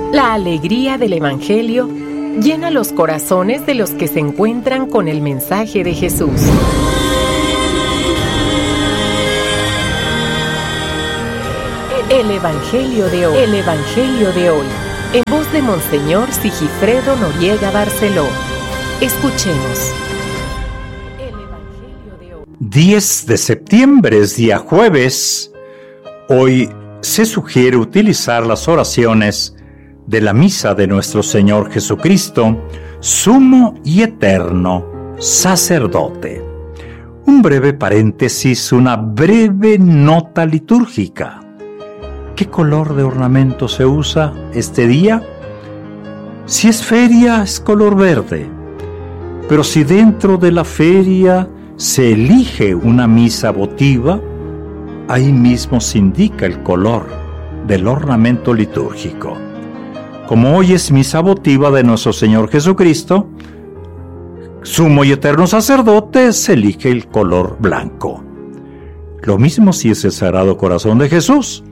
La alegría del Evangelio llena los corazones de los que se encuentran con el mensaje de Jesús. El Evangelio de hoy. El Evangelio de hoy. En voz de Monseñor Sigifredo Noriega Barceló. Escuchemos. El Evangelio de hoy. 10 de septiembre es día jueves. Hoy se sugiere utilizar las oraciones de la misa de nuestro Señor Jesucristo, sumo y eterno sacerdote. Un breve paréntesis, una breve nota litúrgica. ¿Qué color de ornamento se usa este día? Si es feria, es color verde. Pero si dentro de la feria se elige una misa votiva, ahí mismo se indica el color del ornamento litúrgico. Como hoy es misa votiva de nuestro Señor Jesucristo, sumo y eterno sacerdote, se elige el color blanco. Lo mismo si es el Sagrado Corazón de Jesús.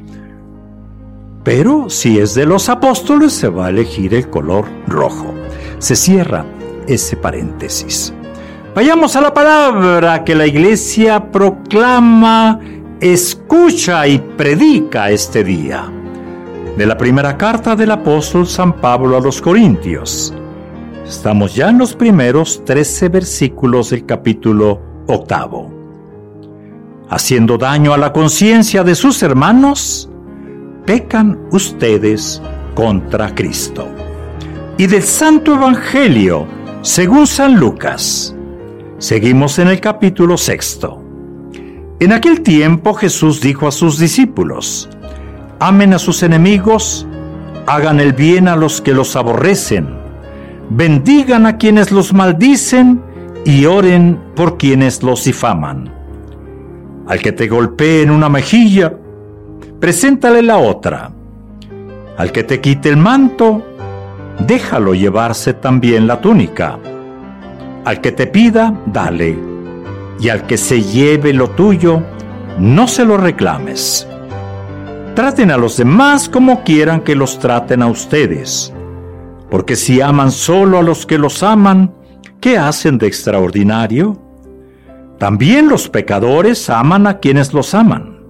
Pero si es de los apóstoles, se va a elegir el color rojo. Se cierra ese paréntesis. Vayamos a la palabra que la Iglesia proclama, escucha y predica este día. De la primera carta del apóstol San Pablo a los Corintios. Estamos ya en los primeros 13 versículos del capítulo 8. Haciendo daño a la conciencia de sus hermanos, pecan ustedes contra Cristo. Y del Santo Evangelio, según San Lucas. Seguimos en el capítulo 6. En aquel tiempo Jesús dijo a sus discípulos: amen a sus enemigos, hagan el bien a los que los aborrecen, bendigan a quienes los maldicen y oren por quienes los difaman. Al que te golpee en una mejilla, preséntale la otra. Al que te quite el manto, déjalo llevarse también la túnica. Al que te pida, dale, y al que se lleve lo tuyo, no se lo reclames. Traten a los demás como quieran que los traten a ustedes, porque si aman solo a los que los aman, ¿qué hacen de extraordinario? También los pecadores aman a quienes los aman.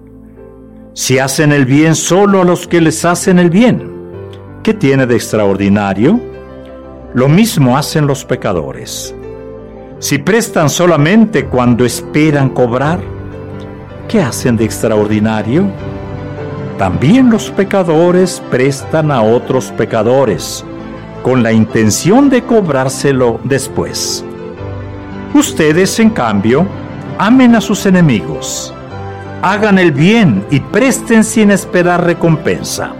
Si hacen el bien solo a los que les hacen el bien, ¿qué tiene de extraordinario? Lo mismo hacen los pecadores. Si prestan solamente cuando esperan cobrar, ¿qué hacen de extraordinario? También los pecadores prestan a otros pecadores, con la intención de cobrárselo después. Ustedes, en cambio, amen a sus enemigos, hagan el bien y presten sin esperar recompensa.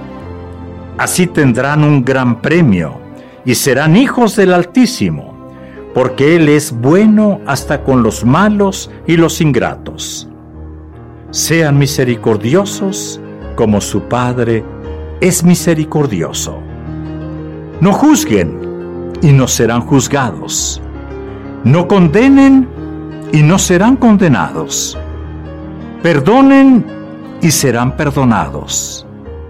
Así tendrán un gran premio y serán hijos del Altísimo, porque Él es bueno hasta con los malos y los ingratos. Sean misericordiosos como su Padre es misericordioso. No juzguen y no serán juzgados. No condenen y no serán condenados. Perdonen y serán perdonados.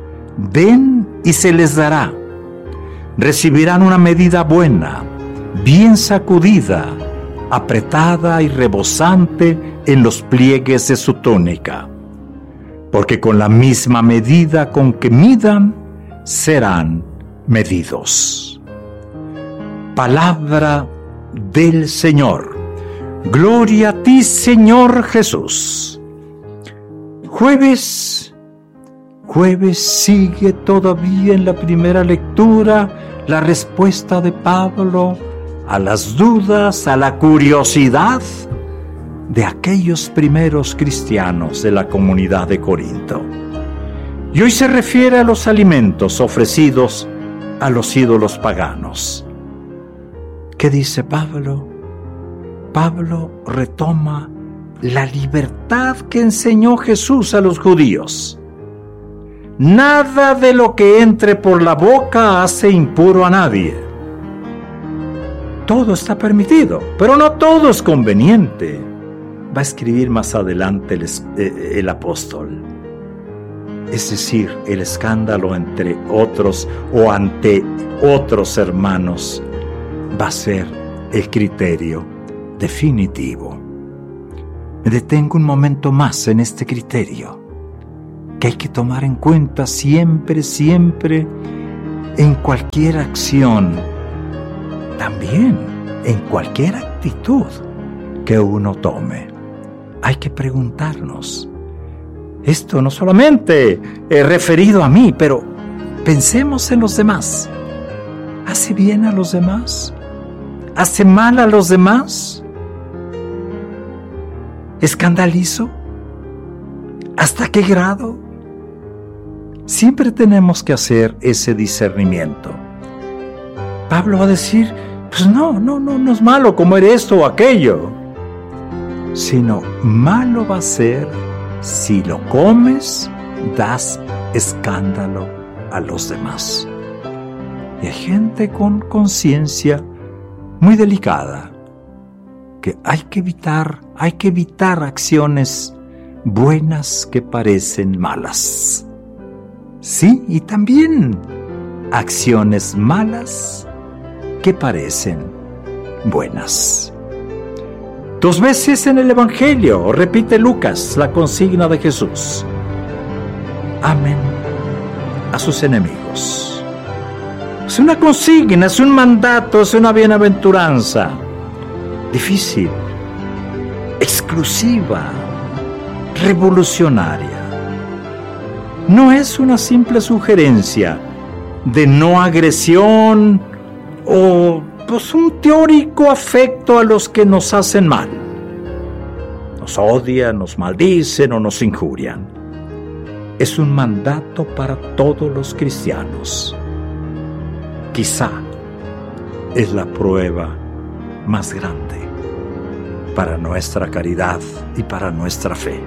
Den y se les dará. Recibirán una medida buena, bien sacudida, apretada y rebosante en los pliegues de su túnica. Porque con la misma medida con que midan, serán medidos. Palabra del Señor. Gloria a ti, Señor Jesús. Jueves sigue todavía en la primera lectura la respuesta de Pablo a las dudas, a la curiosidad de aquellos primeros cristianos de la comunidad de Corinto. Y hoy se refiere a los alimentos ofrecidos a los ídolos paganos. ¿Qué dice Pablo? Pablo retoma la libertad que enseñó Jesús a los judíos. Nada de lo que entre por la boca hace impuro a nadie. Todo está permitido, pero no todo es conveniente. Va a escribir más adelante el apóstol. es decir, el escándalo entre otros o ante otros hermanos, va a ser el criterio definitivo. Me detengo un momento más en este criterio, que hay que tomar en cuenta siempre, en cualquier acción, también en cualquier actitud que uno tome. Hay que preguntarnos, esto no solamente es referido a mí, pero pensemos en los demás. ¿Hace bien a los demás? ¿Hace mal a los demás? ¿Escandalizo? ¿Hasta qué grado? Siempre tenemos que hacer ese discernimiento. Pablo va a decir, pues no es malo comer esto o aquello, sino malo va a ser si lo comes, das escándalo a los demás. Y hay gente con conciencia muy delicada que hay que evitar acciones buenas que parecen malas. Sí, y también acciones malas que parecen buenas. 2 veces en el Evangelio repite Lucas la consigna de Jesús: amen a sus enemigos. Es una consigna, es un mandato, es una bienaventuranza difícil, exclusiva, revolucionaria. No es una simple sugerencia de no agresión o pues un teórico afecto a los que nos hacen mal. Nos odian, nos maldicen o nos injurian. Es un mandato para todos los cristianos. Quizá es la prueba más grande para nuestra caridad y para nuestra fe.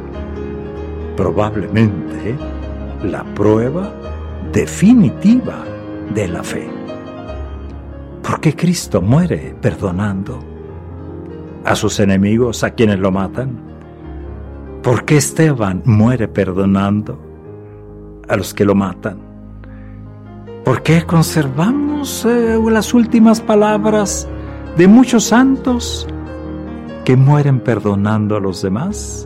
Probablemente la prueba definitiva de la fe. Porque Cristo muere perdonando a sus enemigos, a quienes lo matan. Porque Esteban muere perdonando a los que lo matan. ¿Por qué conservamos las últimas palabras de muchos santos que mueren perdonando a los demás?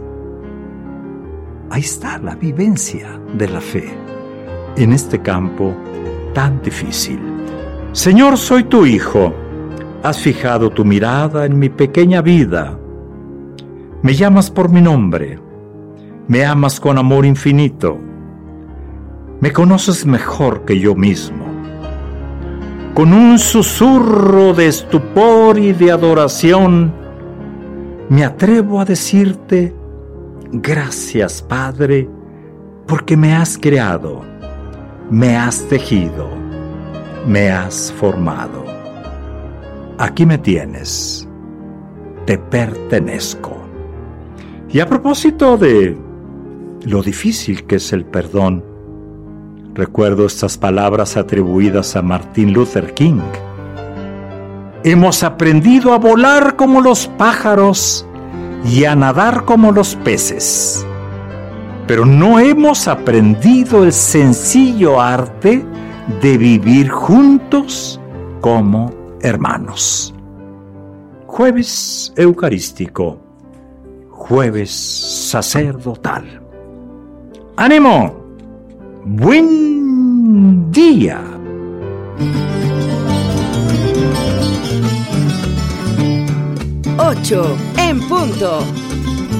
Ahí está la vivencia de la fe en este campo tan difícil. Señor, soy tu hijo. Has fijado tu mirada en mi pequeña vida. Me llamas por mi nombre. Me amas con amor infinito. Me conoces mejor que yo mismo. Con un susurro de estupor y de adoración, me atrevo a decirte: gracias, Padre, porque me has creado, me has tejido, me has formado. Aquí me tienes, te pertenezco. Y a propósito de lo difícil que es el perdón, recuerdo estas palabras atribuidas a Martin Luther King. Hemos aprendido a volar como los pájaros y a nadar como los peces, pero no hemos aprendido el sencillo arte de vivir juntos como hermanos. Jueves eucarístico, jueves sacerdotal. ¡Ánimo! ¡Buen día! Ocho en punto.